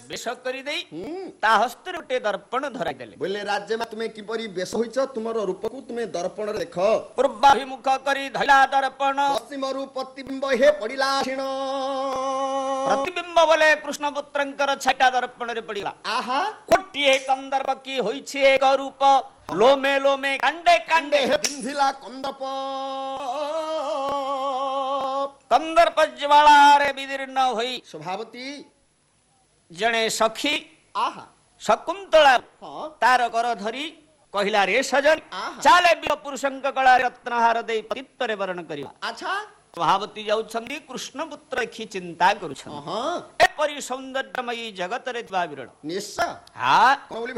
ବେଶ କରିଦେଇ ତା ହସ୍ତରେ ଗୋଟେ ଦର୍ପଣ ଧରାଇ ଦେଲେ। ବୋଲେ ରାଜ୍ୟମା ତୁମେ କିପରି ବେଶ ହୋଇଛ ତୁମର ରୂପକୁ ତୁମେ ଦର୍ପଣରେ ଦେଖ। ପୂର୍ବାଭିମୁଖ କରି ଧଇଲା ଦର୍ପଣ। ପଶ୍ଚିମରୁ ପ୍ରତିବିମ୍ବ ହେ ପଡ଼ିଲା କ୍ଷୀଣ। ପ୍ରତିବିମ୍ବ ବୋଲେ କୃଷ୍ଣ ପୁତ୍ରଙ୍କର ଛାଟା ଦର୍ପଣରେ ପଡ଼ିଲା। ଆହା ଗୋଟିଏ କନ୍ଦର୍ପ କି ହୋଇଛି ଏକ ରୂପ। Lomé Lomé କାଣ୍ଡେ କାଣ୍ଡେ ବିନ୍ଧିଲା Kandarpa. କନ୍ଦର୍ପ ଜ୍ୱାଳାରେ ବିଦୀର୍ଣ୍ଣ ହୋଇ ସ୍ୱଭାବତୀ ଜଣେ ସଖୀ ଆହା ଶକୁନ୍ତଳା ହଁ ତାର କର ଧରି କହିଲା ରେ ସଜନ ଆହା। ଚାଲେ ବୀର ପୁରୁଷଙ୍କ ଗଳାରେ ରତ୍ନହାର ଦେଇ ପତିତ୍ୱରେ ବରଣ କରିବା। ଆଚ୍ଛା ସ୍ୱଭାବତୀ ଯାଉଛନ୍ତି କୃଷ୍ଣ ପୁତ୍ର ଦେଖି ଚିନ୍ତା କରୁଛନ୍ତି। ହଁ ଏପରି ସୌନ୍ଦର୍ଯ୍ୟମୟୀ ଜଗତରେ ଥିବା ବିରଳ। ନିଶ୍ଚୟ ହଁ କଣ ବୋଲି